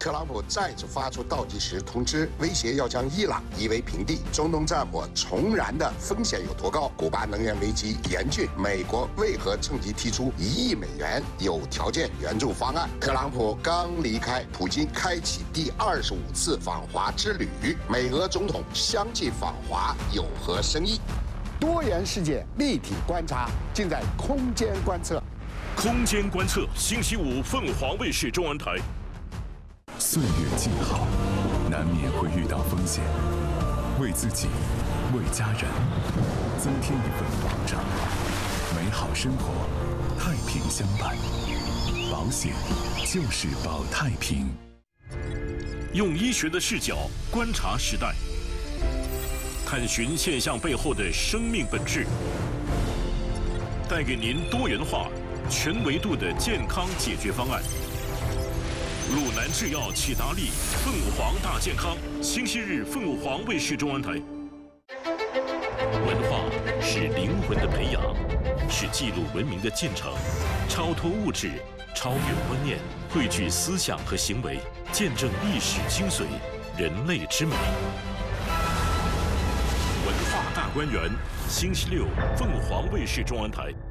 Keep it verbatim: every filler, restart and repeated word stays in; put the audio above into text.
特朗普再次发出倒计时通知，威胁要将伊朗夷为平地。中东战火重燃的风险有多高？古巴能源危机严峻，美国为何趁机提出一亿美元有条件援助方案？特朗普刚离开，普京开启第二十五次访华之旅，美俄总统相继访华有何深意？多元世界立体观察，尽在空间观测。 空间观测，星期五凤凰卫视中文台。 岁月静好，难免会遇到风险，为自己，为家人，增添一份保障。美好生活，太平相伴。保险就是保太平。 用医学的视角观察时代，探寻现象背后的生命本质，带给您多元化、全维度的健康解决方案。鲁南制药启达利凤凰大健康，星期日凤凰卫视中文台。文化是灵魂的培养，是记录文明的进程，超脱物质，超越观念，汇聚思想和行为，见证历史精髓，人类之美。文化大观园，星期六凤凰卫视中文台。